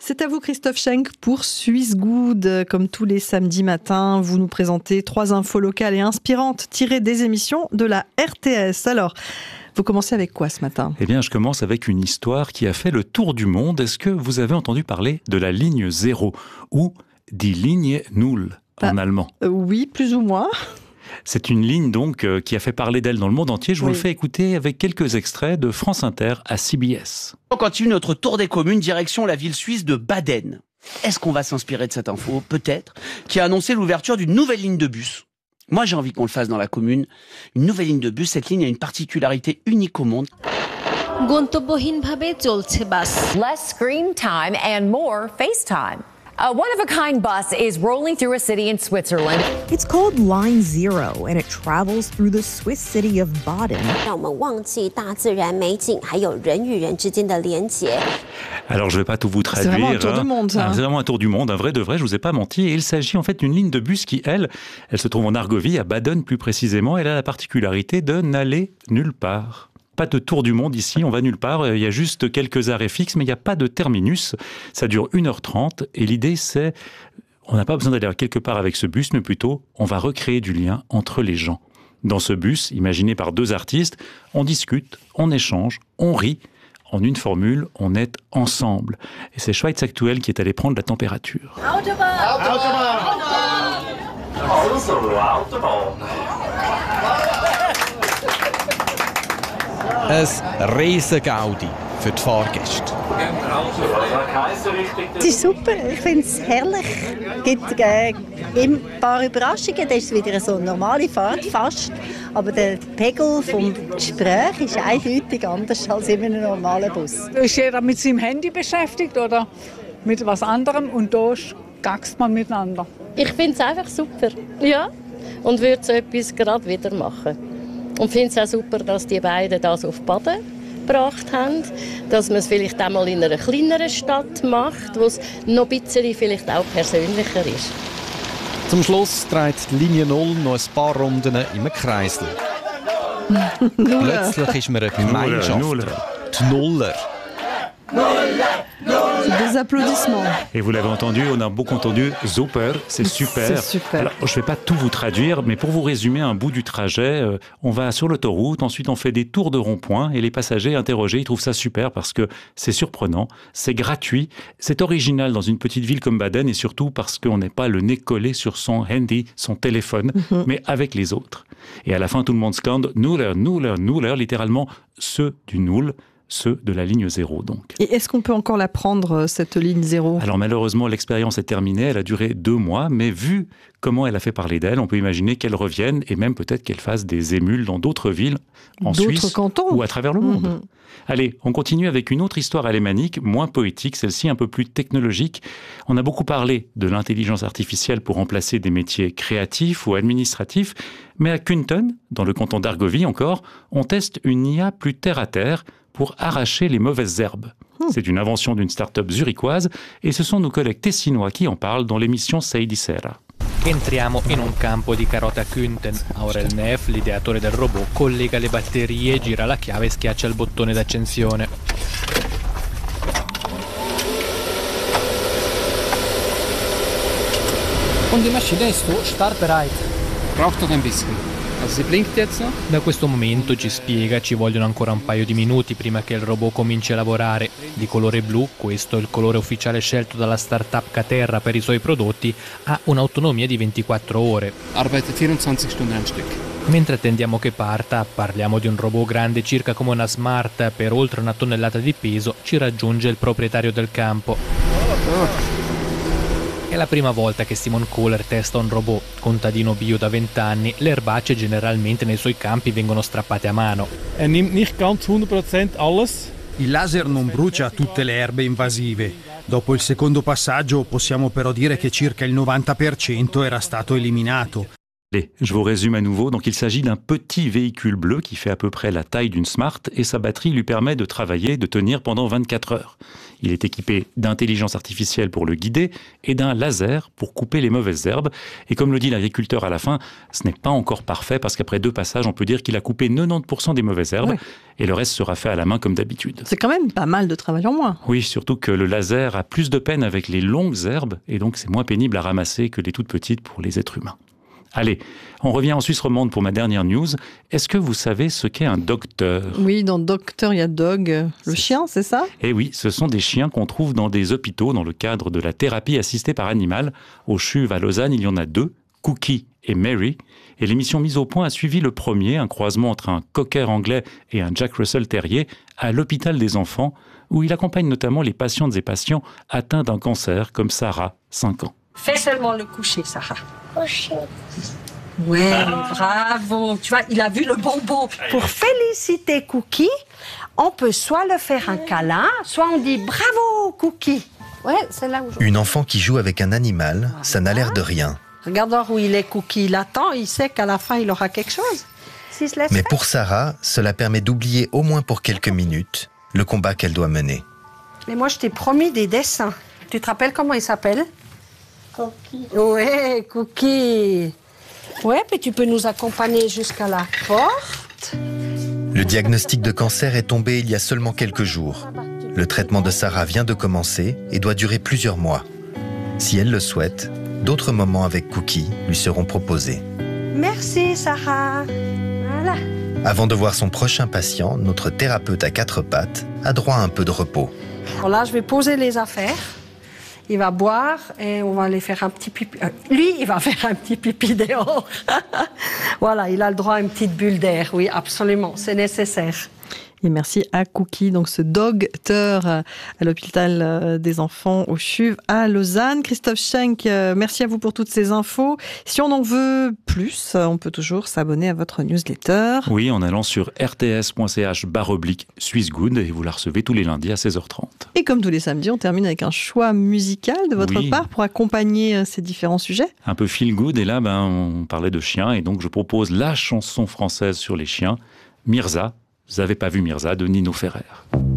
C'est à vous Christophe Schenk pour Suisse Good. Comme tous les samedis matins, vous nous présentez 3 infos locales et inspirantes tirées des émissions de la RTS. Alors, vous commencez avec quoi ce matin ? Eh bien, je commence avec une histoire qui a fait le tour du monde. Est-ce que vous avez entendu parler de la ligne 0 ou die Linie Null en allemand ? Oui, plus ou moins. C'est une ligne donc qui a fait parler d'elle dans le monde entier. Je vous le fais écouter avec quelques extraits de France Inter à CBS. On continue notre tour des communes, direction la ville suisse de Baden. Est-ce qu'on va s'inspirer de cette info ? Peut-être. Qui a annoncé l'ouverture d'une nouvelle ligne de bus. Moi, j'ai envie qu'on le fasse dans la commune. Une nouvelle ligne de bus, cette ligne a une particularité unique au monde. গন্তব্যহীনভাবে চলছে বাস Less screen time and more FaceTime. A one-of-a-kind bus is rolling through a city in Switzerland. It's called Line Zero, and it travels through the Swiss city of Baden. 让我们忘记大自然美景，还有人与人之间的连结。 Alors, je ne vais pas tout vous traduire. C'est vraiment un tour du monde, ça. C'est vraiment un tour du monde, un vrai de vrai, je ne vous ai pas menti. Et il s'agit en fait d'une ligne de bus qui, elle se trouve en Argovie, à Baden plus précisément. Elle a la particularité de n'aller nulle part. Pas de tour du monde ici, on va nulle part. Il y a juste quelques arrêts fixes, mais il n'y a pas de terminus. Ça dure 1h30 et l'idée c'est, on n'a pas besoin d'aller quelque part avec ce bus, mais plutôt on va recréer du lien entre les gens. Dans ce bus, imaginé par 2 artistes, on discute, on échange, on rit. En une formule, on est ensemble. Et c'est Schweiz Actuel qui est allé prendre la température. Ein Riesengaudi für die Fahrgäste. Es ist super, ich finde es herrlich. Es gibt ein paar Überraschungen, das ist wieder so eine normale Fahrt fast. Aber der Pegel vom Gespräch ist eindeutig anders als in einem normalen Bus. Da ist jeder mit seinem Handy beschäftigt oder mit was anderem und da gackst man miteinander. Ich finde es einfach super, ja, und würde so etwas gerade wieder machen. Und finde es auch super, dass die beiden das auf Baden gebracht haben, dass man es vielleicht auch mal in einer kleineren Stadt macht, wo es noch ein bisschen vielleicht auch persönlicher ist. Zum Schluss dreht die Linie 0 noch ein paar Runden im Kreisel. Plötzlich ist man eine Gemeinschaft. Die Nuller. Des applaudissements. Et vous l'avez entendu, on a beaucoup entendu super, c'est super. C'est super. Alors, je ne vais pas tout vous traduire, mais pour vous résumer un bout du trajet, on va sur l'autoroute, ensuite on fait des tours de rond-point et les passagers interrogés, ils trouvent ça super parce que c'est surprenant, c'est gratuit, c'est original dans une petite ville comme Baden et surtout parce qu'on n'est pas le nez collé sur son handy, son téléphone, mais avec les autres. Et à la fin, tout le monde scande « Nuller, Nuller, Nuller », littéralement ceux du Null. Ceux de la ligne 0, donc. Et est-ce qu'on peut encore la prendre, cette ligne 0 ? Alors malheureusement, l'expérience est terminée, elle a duré 2 mois, mais vu comment elle a fait parler d'elle, on peut imaginer qu'elle revienne et même peut-être qu'elle fasse des émules dans d'autres villes, en Suisse cantons. ou à travers le monde. Allez, on continue avec une autre histoire alémanique, moins poétique, celle-ci un peu plus technologique. On a beaucoup parlé de l'intelligence artificielle pour remplacer des métiers créatifs ou administratifs, mais à Kunten, dans le canton d'Argovie encore, on teste une IA plus terre-à-terre pour arracher les mauvaises herbes. C'est une invention d'une start-up zurichoise et ce sont nos collègues tessinois qui en parlent dans l'émission Sei di Sera. Entriamo in un campo di carote a Kunten. Aurel Neff, l'ideatore del robot, collega le batterie, gira la chiave e schiaccia il bottone d'accensione. Und die Maschine ist startbereit. Braucht noch ein bisschen. Also sie blinkt jetzt noch. Da questo momento, ci spiega, ci vogliono ancora un paio di minuti prima che il robot cominci a lavorare. Di colore blu, questo è il colore ufficiale scelto dalla startup Caterra per i suoi prodotti, ha un'autonomia di 24 ore. Arbeitet 24 Stunden am Stück. Mentre attendiamo che parta, parliamo di un robot grande circa come una Smart, per oltre 1 tonnellata di peso, ci raggiunge il proprietario del campo. È la prima volta che Simon Kohler testa un robot. Contadino bio da 20 anni, le erbacce generalmente nei suoi campi vengono strappate a mano. Nimmt nicht ganz 100% alles. Il laser non brucia tutte le erbe invasive. Dopo il secondo passaggio possiamo però dire che circa il 90% era stato eliminato. Allez, je vous résume à nouveau. Donc, il s'agit d'un petit véhicule bleu qui fait à peu près la taille d'une Smart et sa batterie lui permet de travailler, de tenir pendant 24 heures. Il est équipé d'intelligence artificielle pour le guider et d'un laser pour couper les mauvaises herbes. Et comme le dit l'agriculteur à la fin, ce n'est pas encore parfait parce qu'après 2 passages, on peut dire qu'il a coupé 90% des mauvaises herbes et le reste sera fait à la main comme d'habitude. C'est quand même pas mal de travail en moins. Oui, surtout que le laser a plus de peine avec les longues herbes et donc c'est moins pénible à ramasser que les toutes petites pour les êtres humains. Allez, on revient en Suisse romande pour ma dernière news. Est-ce que vous savez ce qu'est un docteur ? Oui, dans Docteur, il y a Dog, le chien, c'est ça ? Eh oui, ce sont des chiens qu'on trouve dans des hôpitaux dans le cadre de la thérapie assistée par animal. Au CHUV à Lausanne, il y en a 2, Cookie et Mary. Et l'émission Mise au point a suivi le premier, un croisement entre un cocker anglais et un Jack Russell terrier, à l'hôpital des enfants, où il accompagne notamment les patientes et patients atteints d'un cancer, comme Sarah, 5 ans. Fais seulement le coucher, Sarah. Coucher. Ouais, bravo. Tu vois, il a vu le bonbon. Pour féliciter Cookie, on peut soit le faire un câlin, soit on dit bravo, Cookie. Ouais, c'est là où Une enfant qui joue avec un animal, ça n'a l'air de rien. Regarde où il est, Cookie. Il attend, il sait qu'à la fin, il aura quelque chose. S'il se laisse Mais faire. pour Sarah, cela permet d'oublier au moins pour quelques minutes le combat qu'elle doit mener. Mais moi, je t'ai promis des dessins. Tu te rappelles comment il s'appelle ? Cookie. Ouais, Cookie. Ouais, puis tu peux nous accompagner jusqu'à la porte. Le diagnostic de cancer est tombé il y a seulement quelques jours. Le traitement de Sarah vient de commencer et doit durer plusieurs mois. Si elle le souhaite, d'autres moments avec Cookie lui seront proposés. Merci, Sarah. Voilà. Avant de voir son prochain patient, notre thérapeute à 4 pattes a droit à un peu de repos. Alors là, je vais poser les affaires. Il va boire et on va aller faire un petit pipi. Lui, il va faire un petit pipi dehors. Voilà, il a le droit à une petite bulle d'air. Oui, absolument, c'est nécessaire. Et merci à Cookie, donc ce docteur à l'hôpital des enfants au CHUV à Lausanne. Christophe Schenk, merci à vous pour toutes ces infos. Si on en veut plus, on peut toujours s'abonner à votre newsletter. Oui, en allant sur rts.ch/Swissgood et vous la recevez tous les lundis à 16h30. Et comme tous les samedis, on termine avec un choix musical de votre part pour accompagner ces différents sujets. Un peu feel good, et là, on parlait de chiens, et donc je propose la chanson française sur les chiens, Mirza. Vous n'avez pas vu Mirza de Nino Ferrer.